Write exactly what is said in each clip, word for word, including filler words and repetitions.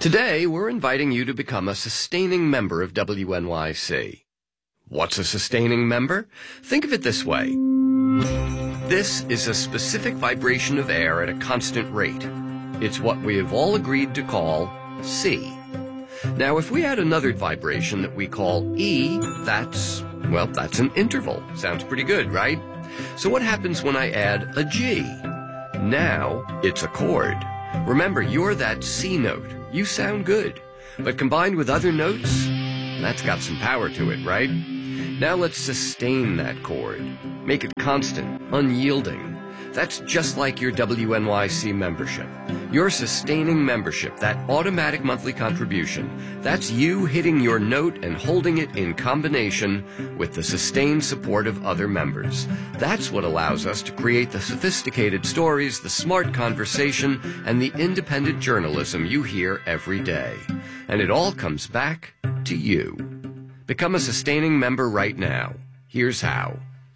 Today, we're inviting you to become a sustaining member of W N Y C. What's a sustaining member? Think of it this way. This is a specific vibration of air at a constant rate. It's what we have all agreed to call C. Now, if we add another vibration that we call E, that's, well, that's an interval. Sounds pretty good, right? So what happens when I add a G? Now, it's a chord. Remember, you're that C note. You sound good. But combined with other notes, that's got some power to it, right? Now let's sustain that chord. Make it constant, unyielding. That's just like your W N Y C membership. Your sustaining membership, that automatic monthly contribution, that's you hitting your note and holding it in combination with the sustained support of other members. That's what allows us to create the sophisticated stories, the smart conversation, and the independent journalism you hear every day. And it all comes back to you. Become a sustaining member right now. Here's how.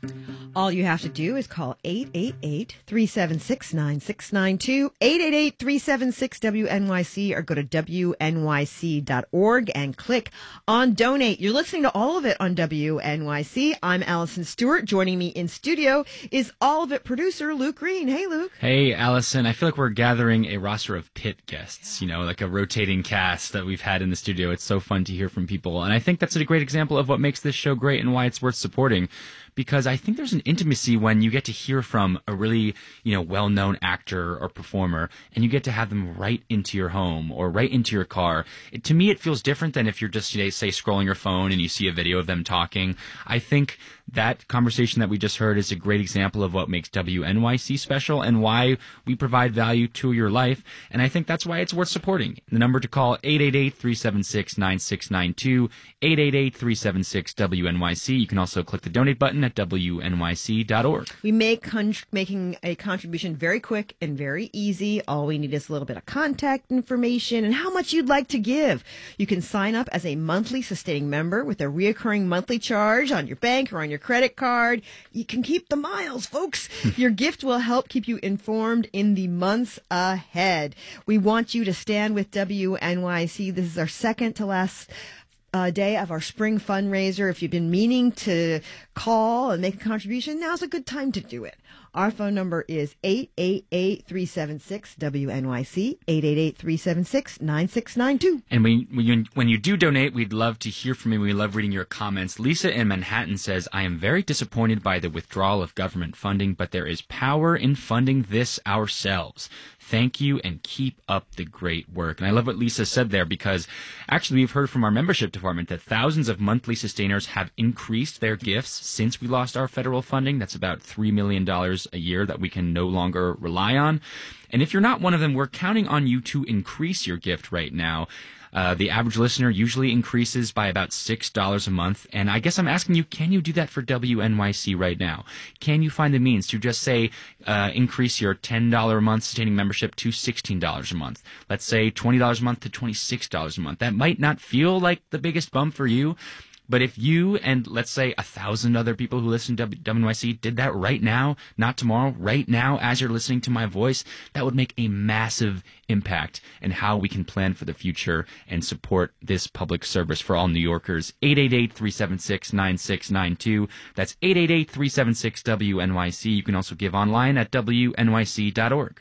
All you have to do is call eight eight eight, three seven six, nine six nine two, eight eight eight, three seven six, W N Y C, or go to W N Y C dot org and click on Donate. You're listening to All of It on W N Y C. I'm Allison Stewart. Joining me in studio is All of It producer Luke Green. Hey, Luke. Hey, Allison. I feel like we're gathering a roster of pit guests, you know, like a rotating cast that we've had in the studio. It's so fun to hear from people. And I think that's a great example of what makes this show great and why it's worth supporting. Because I think there's an intimacy when you get to hear from a really, you know, well-known actor or performer, and you get to have them right into your home or right into your car. It, to me, it feels different than if you're just, you know, say, scrolling your phone and you see a video of them talking. I think that conversation that we just heard is a great example of what makes W N Y C special and why we provide value to your life. And I think that's why it's worth supporting. The number to call, eight eight eight, three seven six, nine six nine two, eight eight eight, three seven six, W N Y C. You can also click the donate button at W N Y C dot org. We make con- making a contribution very quick and very easy. All we need is a little bit of contact information and how much you'd like to give. You can sign up as a monthly sustaining member with a reoccurring monthly charge on your bank or on your credit card. You can keep the miles, folks. Your gift will help keep you informed in the months ahead. We want you to stand with W N Y C. This is our second to last Uh, day of our spring fundraiser. If you've been meaning to call and make a contribution, now's a good time to do it. Our phone number is eight eight eight, three seven six, W N Y C, eight eight eight, three seven six, nine six nine two. And when, when, you, when you do donate, we'd love to hear from you. We love reading your comments. Lisa in Manhattan says, I am very disappointed by the withdrawal of government funding, but there is power in funding this ourselves. Thank you and keep up the great work. And I love what Lisa said there because actually we've heard from our membership department that thousands of monthly sustainers have increased their gifts since we lost our federal funding. That's about three million dollars a year that we can no longer rely on. And if you're not one of them, we're counting on you to increase your gift right now. Uh, the average listener usually increases by about six dollars a month. And I guess I'm asking you, can you do that for W N Y C right now? Can you find the means to just say uh, increase your ten dollars a month sustaining membership to sixteen dollars a month? Let's say twenty dollars a month to twenty-six dollars a month. That might not feel like the biggest bump for you. But if you and let's say a thousand other people who listen to W N Y C did that right now, not tomorrow, right now as you're listening to my voice, that would make a massive impact in how we can plan for the future and support this public service for all New Yorkers. eight eight eight, three seven six, nine six nine two. That's eight eight eight, three seven six, W N Y C. You can also give online at W N Y C dot org.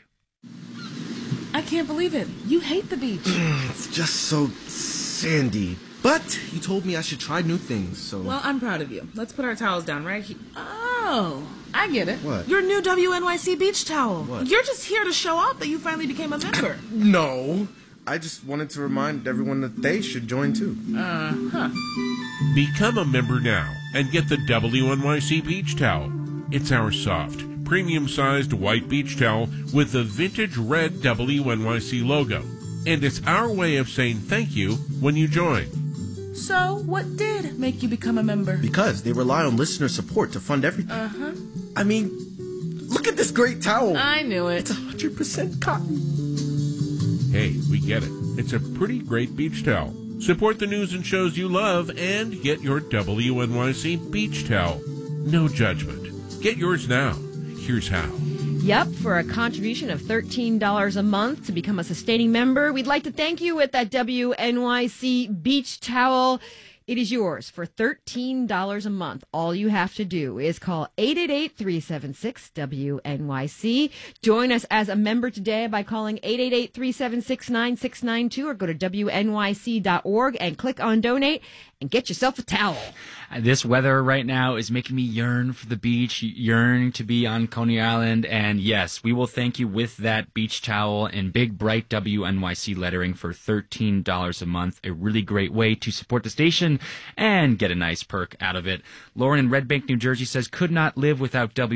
I can't believe it. You hate the beach. It's just so sandy. But you told me I should try new things, so... Well, I'm proud of you. Let's put our towels down right here. Oh, I get it. What? Your new W N Y C beach towel. What? You're just here to show off that you finally became a member. No. I just wanted to remind everyone that they should join, too. Uh-huh. Become a member now and get the W N Y C beach towel. It's our soft, premium-sized white beach towel with the vintage red W N Y C logo. And it's our way of saying thank you when you join. So, what did make you become a member? Because they rely on listener support to fund everything. Uh-huh. I mean, look at this great towel. I knew it. It's one hundred percent cotton. Hey, we get it. It's a pretty great beach towel. Support the news and shows you love and get your W N Y C beach towel. No judgment. Get yours now. Here's how. Yep, for a contribution of thirteen dollars a month to become a sustaining member. We'd like to thank you with that W N Y C beach towel. It is yours for thirteen dollars a month. All you have to do is call eight eight eight, three seven six, W N Y C. Join us as a member today by calling eight eight eight, three seven six, nine six nine two or go to W N Y C dot org and click on donate and get yourself a towel. This weather right now is making me yearn for the beach, yearn to be on Coney Island. And yes, we will thank you with that beach towel in big, bright W N Y C lettering for thirteen dollars a month. A really great way to support the station and get a nice perk out of it. Lauren in Red Bank, New Jersey says, could not live without W